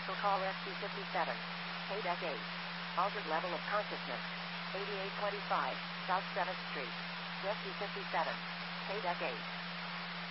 Medical call SC57. KDEC 8. Altered level of consciousness. 8825 South 7th Street. SC57. KDEC 8.